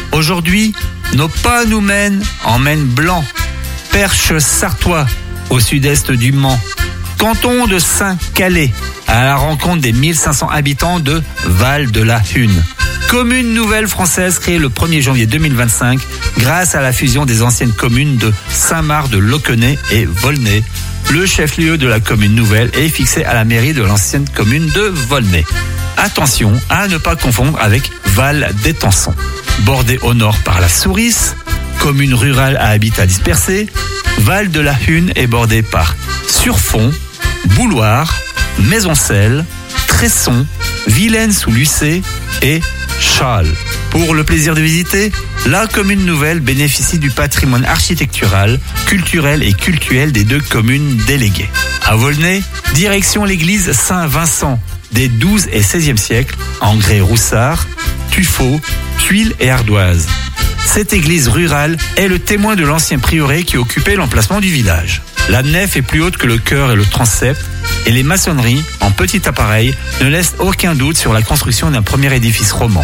Aujourd'hui, nos pas nous mènent en Maine blanc, Perche sartois au sud-est du Mans, canton de Saint-Calais à la rencontre des 1500 habitants de Val-de-la-Hune. Commune nouvelle française créée le 1er janvier 2025 grâce à la fusion des anciennes communes de Saint-Marc-de-Locquenay et Volnay. Le chef-lieu de la commune nouvelle est fixé à la mairie de l'ancienne commune de Volnay. Attention à ne pas confondre avec Val-d'Étançon. Bordée au nord par la Sourisse, commune rurale à habitat dispersé, Val-de-la-Hune est bordée par Surfont, Bouloire, Maisoncelles, Tresson, Vilaine-sous-Lucé et Châles. Pour le plaisir de visiter, la commune nouvelle bénéficie du patrimoine architectural, culturel et cultuel des deux communes déléguées. À Volnay, direction l'église Saint-Vincent des 12 et 16e siècles, en grès roussard, tuffeau, tuiles et ardoises. Cette église rurale est le témoin de l'ancien prieuré qui occupait l'emplacement du village. La nef est plus haute que le chœur et le transept, et les maçonneries, en petit appareil, ne laissent aucun doute sur la construction d'un premier édifice roman.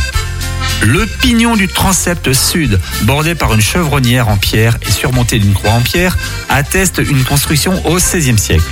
Le pignon du transept sud, bordé par une chevronnière en pierre et surmonté d'une croix en pierre, atteste une construction au XVIe siècle.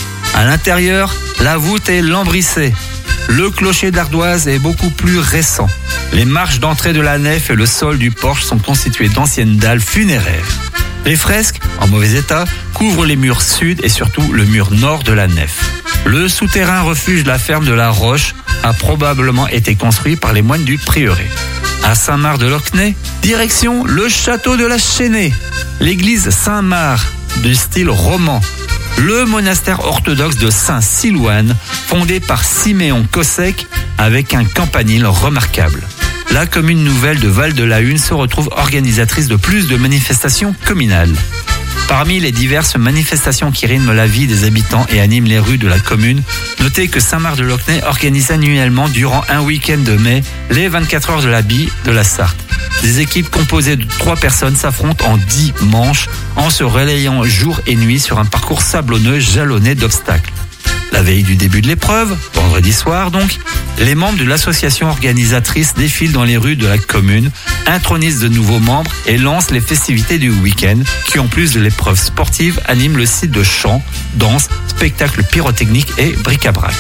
À l'intérieur, la voûte est lambrissée. Le clocher d'ardoise est beaucoup plus récent. Les marches d'entrée de la nef et le sol du porche sont constitués d'anciennes dalles funéraires. Les fresques, en mauvais état, couvrent les murs sud et surtout le mur nord de la nef. Le souterrain refuge de la ferme de la Roche a probablement été construit par les moines du prieuré. À Saint-Marc-de-Locquenay, direction le château de la Chênaie, l'église Saint-Marc de style roman, le monastère orthodoxe de Saint-Silouane, fondé par Siméon Cossec avec un campanile remarquable. La commune nouvelle de Val-de-la-Hune se retrouve organisatrice de plus de manifestations communales. Parmi les diverses manifestations qui rythment la vie des habitants et animent les rues de la commune, notez que Saint-Marc-de-Locquenay organise annuellement durant un week-end de mai les 24 heures de la bille de la Sarthe. Des équipes composées de 3 personnes s'affrontent en 10 manches en se relayant jour et nuit sur un parcours sablonneux jalonné d'obstacles. La veille du début de l'épreuve, vendredi soir donc, les membres de l'association organisatrice défilent dans les rues de la commune, intronisent de nouveaux membres et lancent les festivités du week-end qui, en plus de l'épreuve sportive, animent le site de chant, danse, spectacles pyrotechniques et bric-à-brac.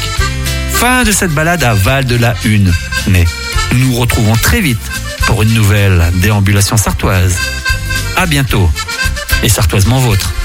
Fin de cette balade à Val-de-la-Hune. Mais nous nous retrouvons très vite pour une nouvelle déambulation sartoise. À bientôt et sartoisement vôtre.